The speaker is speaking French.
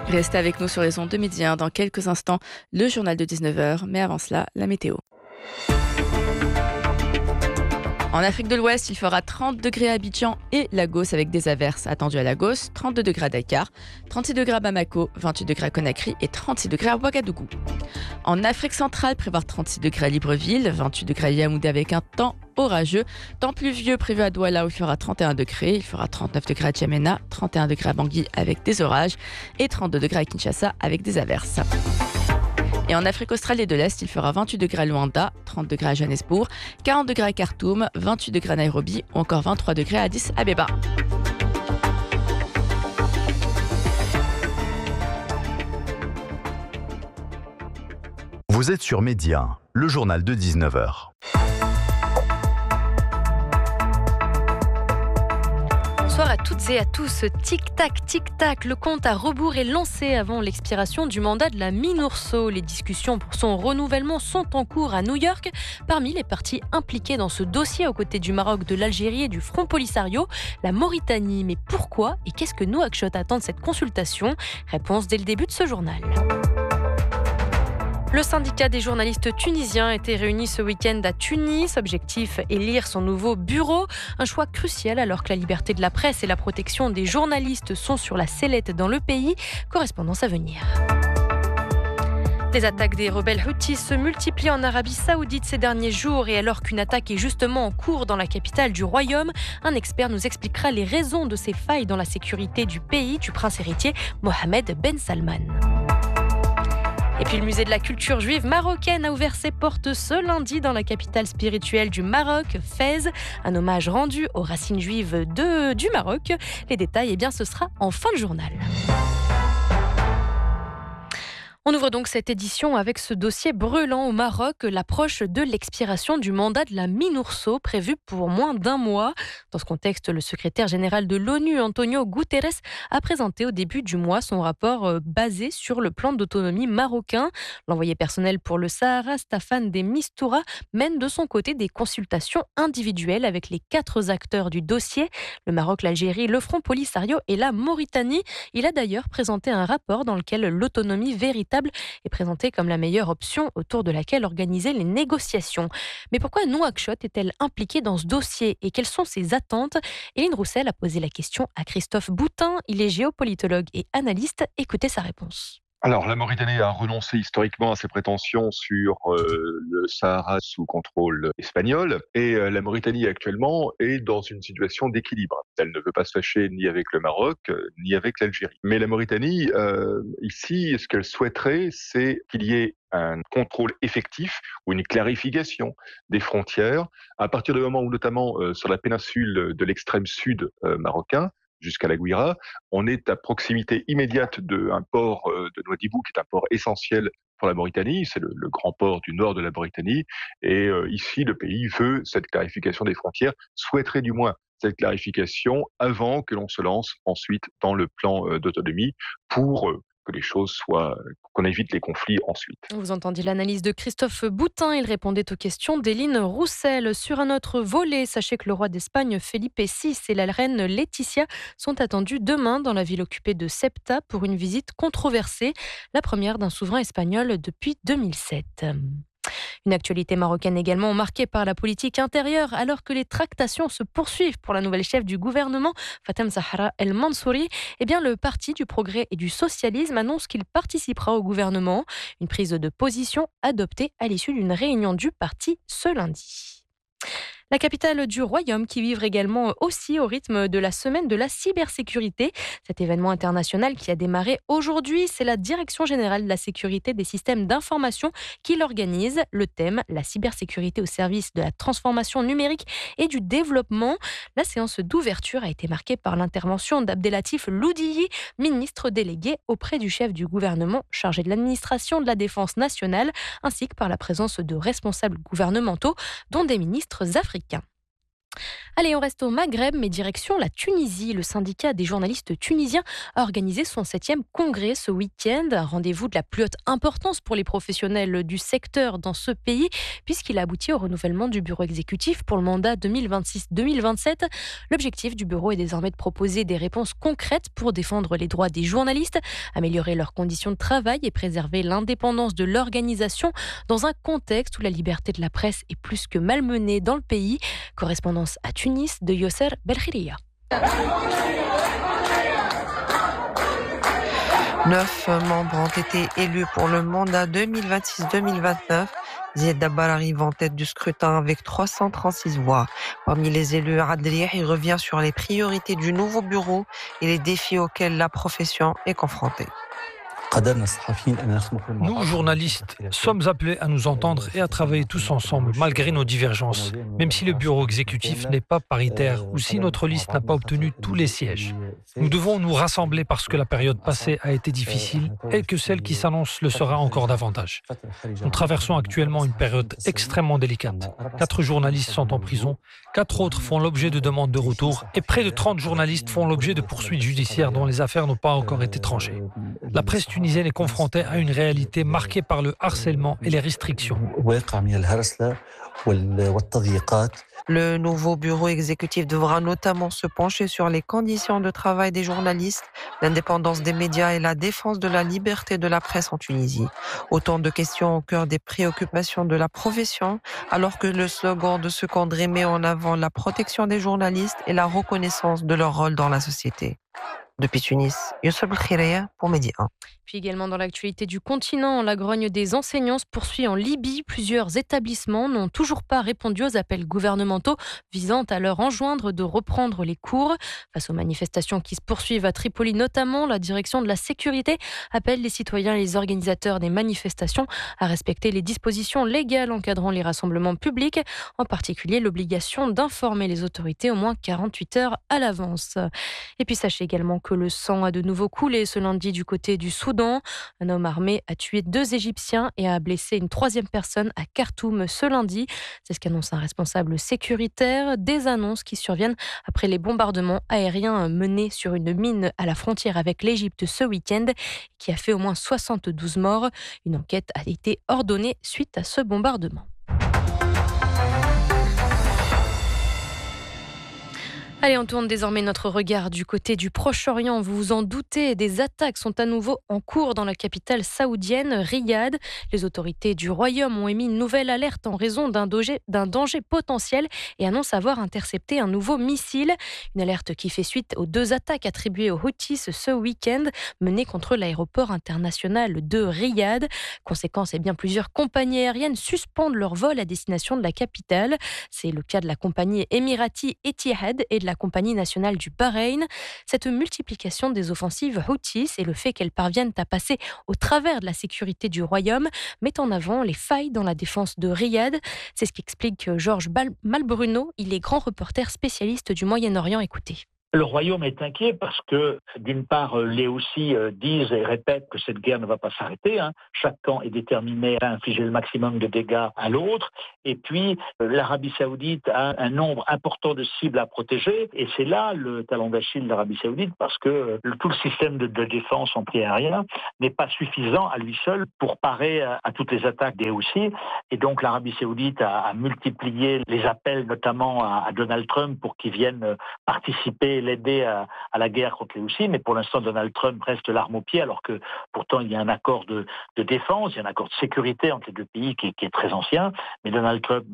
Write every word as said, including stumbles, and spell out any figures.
Restez avec nous sur les ondes de Midi un. Dans quelques instants, le journal de dix-neuf heures. Mais avant cela, la météo. En Afrique de l'Ouest, il fera trente degrés à Abidjan et Lagos avec des averses attendues à Lagos, trente-deux degrés à Dakar, trente-six degrés à Bamako, vingt-huit degrés à Conakry et trente-six degrés à Ouagadougou. En Afrique centrale, prévoir trente-six degrés à Libreville, vingt-huit degrés à Yaoundé avec un temps orageux, temps pluvieux prévu à Douala où il fera trente et un degrés, il fera trente-neuf degrés à Djamena, trente et un degrés à Bangui avec des orages et trente-deux degrés à Kinshasa avec des averses. Et en Afrique australe et de l'Est, il fera vingt-huit degrés à Luanda, trente degrés à Johannesburg, quarante degrés à Khartoum, vingt-huit degrés à Nairobi ou encore vingt-trois degrés à Addis Abeba. Vous êtes sur Média, le journal de dix-neuf heures. Bonsoir à toutes et à tous. Tic-tac, tic-tac, le compte à rebours est lancé avant l'expiration du mandat de la MINURSO. Les discussions pour son renouvellement sont en cours à New York. Parmi les parties impliquées dans ce dossier, aux côtés du Maroc, de l'Algérie et du Front Polisario, la Mauritanie. Mais pourquoi et qu'est-ce que Nouakchott attend de cette consultation ? Réponse dès le début de ce journal. Le syndicat des journalistes tunisiens était réuni ce week-end à Tunis. Objectif, élire son nouveau bureau. Un choix crucial alors que la liberté de la presse et la protection des journalistes sont sur la sellette dans le pays. Correspondance à venir. Les attaques des rebelles Houthis se multiplient en Arabie Saoudite ces derniers jours et alors qu'une attaque est justement en cours dans la capitale du royaume, un expert nous expliquera les raisons de ces failles dans la sécurité du pays du prince héritier Mohamed Ben Salman. Et puis le musée de la culture juive marocaine a ouvert ses portes ce lundi dans la capitale spirituelle du Maroc, Fès. Un hommage rendu aux racines juives de, du Maroc. Les détails, eh bien, ce sera en fin de journal. On ouvre donc cette édition avec ce dossier brûlant au Maroc, l'approche de l'expiration du mandat de la MINURSO prévue pour moins d'un mois. Dans ce contexte, le secrétaire général de l'ONU, Antonio Guterres, a présenté au début du mois son rapport basé sur le plan d'autonomie marocain. L'envoyé personnel pour le Sahara, Staffan de Mistura, mène de son côté des consultations individuelles avec les quatre acteurs du dossier, le Maroc, l'Algérie, le Front Polisario et la Mauritanie. Il a d'ailleurs présenté un rapport dans lequel l'autonomie véritable est présentée comme la meilleure option autour de laquelle organiser les négociations. Mais pourquoi Nouakchott est-elle impliquée dans ce dossier et quelles sont ses attentes ? Éline Roussel a posé la question à Christophe Boutin. Il est géopolitologue et analyste. Écoutez sa réponse. Alors, la Mauritanie a renoncé historiquement à ses prétentions sur euh, le Sahara sous contrôle espagnol et euh, la Mauritanie actuellement est dans une situation d'équilibre. Elle ne veut pas se fâcher ni avec le Maroc euh, ni avec l'Algérie. Mais la Mauritanie, euh, ici, ce qu'elle souhaiterait, c'est qu'il y ait un contrôle effectif ou une clarification des frontières à partir du moment où, notamment euh, sur la péninsule de l'extrême sud euh, marocain, jusqu'à la Gouira, on est à proximité immédiate d'un port de Nouadhibou, qui est un port essentiel pour la Mauritanie, c'est le, le grand port du nord de la Mauritanie, et euh, ici le pays veut cette clarification des frontières, souhaiterait du moins cette clarification avant que l'on se lance ensuite dans le plan euh, d'autonomie pour euh, que les choses soient, qu'on évite les conflits ensuite. Vous entendiez l'analyse de Christophe Boutin. Il répondait aux questions d'Éline Roussel. Sur un autre volet, sachez que le roi d'Espagne Felipe six et la reine Laetitia sont attendus demain dans la ville occupée de Ceuta pour une visite controversée, la première d'un souverain espagnol depuis deux mille sept. Une actualité marocaine également marquée par la politique intérieure alors que les tractations se poursuivent pour la nouvelle chef du gouvernement, Fatem Zahra El Mansouri. Eh bien, le Parti du Progrès et du Socialisme annonce qu'il participera au gouvernement. Une prise de position adoptée à l'issue d'une réunion du parti ce lundi. La capitale du Royaume qui vivre également aussi au rythme de la semaine de la cybersécurité. Cet événement international qui a démarré aujourd'hui, c'est la Direction générale de la sécurité des systèmes d'information qui l'organise. Le thème, la cybersécurité au service de la transformation numérique et du développement. La séance d'ouverture a été marquée par l'intervention d'Abdelatif Loudiyi, ministre délégué auprès du chef du gouvernement chargé de l'administration de la défense nationale, ainsi que par la présence de responsables gouvernementaux, dont des ministres africains. Allez, on reste au Maghreb, mais direction la Tunisie. Le syndicat des journalistes tunisiens a organisé son septième congrès ce week-end. Un rendez-vous de la plus haute importance pour les professionnels du secteur dans ce pays, puisqu'il a abouti au renouvellement du bureau exécutif pour le mandat deux mille vingt-six deux mille vingt-sept. L'objectif du bureau est désormais de proposer des réponses concrètes pour défendre les droits des journalistes, améliorer leurs conditions de travail et préserver l'indépendance de l'organisation dans un contexte où la liberté de la presse est plus que malmenée dans le pays. Correspondance à Tunis de Yosser Belkhiria. Neuf membres ont été élus pour le mandat deux mille vingt-six deux mille vingt-neuf. Zied Dabbal arrive en tête du scrutin avec trois cent trente-six voix. Parmi les élus, Adliah, il revient sur les priorités du nouveau bureau et les défis auxquels la profession est confrontée. Nous, journalistes, sommes appelés à nous entendre et à travailler tous ensemble, malgré nos divergences, même si le bureau exécutif n'est pas paritaire ou si notre liste n'a pas obtenu tous les sièges. Nous devons nous rassembler parce que la période passée a été difficile et que celle qui s'annonce le sera encore davantage. Nous traversons actuellement une période extrêmement délicate. Quatre journalistes sont en prison, quatre autres font l'objet de demandes de retour et près de trente journalistes font l'objet de poursuites judiciaires dont les affaires n'ont pas encore été tranchées. La presse tunisienne est confrontée à une réalité marquée par le harcèlement et les restrictions. Le nouveau bureau exécutif devra notamment se pencher sur les conditions de travail des journalistes, l'indépendance des médias et la défense de la liberté de la presse en Tunisie. Autant de questions au cœur des préoccupations de la profession, alors que le slogan de ce congrès met en avant la protection des journalistes et la reconnaissance de leur rôle dans la société. Depuis Tunis, Youssef Belkhiria pour Midi un. Puis également dans l'actualité du continent, la grogne des enseignants se poursuit en Libye. Plusieurs établissements n'ont toujours pas répondu aux appels gouvernementaux visant à leur enjoindre de reprendre les cours. Face aux manifestations qui se poursuivent à Tripoli notamment, la direction de la sécurité appelle les citoyens et les organisateurs des manifestations à respecter les dispositions légales encadrant les rassemblements publics, en particulier l'obligation d'informer les autorités au moins quarante-huit heures à l'avance. Et puis sachez également que le sang a de nouveau coulé ce lundi du côté du Soudan. Un homme armé a tué deux Égyptiens et a blessé une troisième personne à Khartoum ce lundi. C'est ce qu'annonce un responsable sécuritaire. Des annonces qui surviennent après les bombardements aériens menés sur une mine à la frontière avec l'Égypte ce week-end, qui a fait au moins soixante-douze morts. Une enquête a été ordonnée suite à ce bombardement. Allez, on tourne désormais notre regard du côté du Proche-Orient. Vous vous en doutez, des attaques sont à nouveau en cours dans la capitale saoudienne, Riyad. Les autorités du royaume ont émis une nouvelle alerte en raison d'un danger, d'un danger potentiel et annoncent avoir intercepté un nouveau missile. Une alerte qui fait suite aux deux attaques attribuées aux Houthis ce week-end, menées contre l'aéroport international de Riyad. Conséquence, eh bien, plusieurs compagnies aériennes suspendent leur vol à destination de la capitale. C'est le cas de la compagnie émirati Etihad et de la compagnie nationale du Bahreïn. Cette multiplication des offensives Houthis et le fait qu'elles parviennent à passer au travers de la sécurité du royaume met en avant les failles dans la défense de Riyad. C'est ce qu'explique Georges Malbruno. Il est grand reporter spécialiste du Moyen-Orient. Écoutez. Le royaume est inquiet parce que, d'une part, les Houthis disent et répètent que cette guerre ne va pas s'arrêter. Hein. Chaque camp est déterminé à infliger le maximum de dégâts à l'autre. Et puis, l'Arabie saoudite a un nombre important de cibles à protéger. Et c'est là le talon d'Achille de l'Arabie saoudite parce que tout le système de, de défense anti-aérien n'est pas suffisant à lui seul pour parer à, à toutes les attaques des Houthis. Et donc, l'Arabie saoudite a, a multiplié les appels, notamment à, à Donald Trump, pour qu'il vienne participer l'aider à, à la guerre contre les Houthis, mais pour l'instant Donald Trump reste l'arme au pied, alors que pourtant il y a un accord de, de défense, il y a un accord de sécurité entre les deux pays qui, qui est très ancien, mais Donald Trump